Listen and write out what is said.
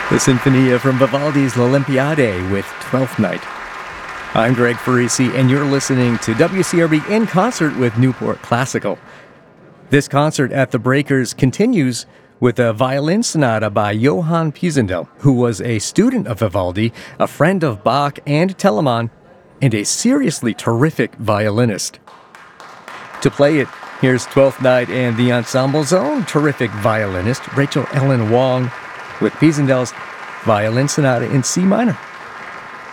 The Sinfonia from Vivaldi's L'Olimpiade with Twelfth Night. I'm Greg Farisi, and you're listening to WCRB in concert with Newport Classical. This concert at the Breakers continues with a violin sonata by Johann Pisendel, who was a student of Vivaldi, a friend of Bach and Telemann, and a seriously terrific violinist. To play it, here's Twelfth Night and the ensemble's own terrific violinist, Rachel Ellen Wong, with Pisendel's Violin Sonata in C minor.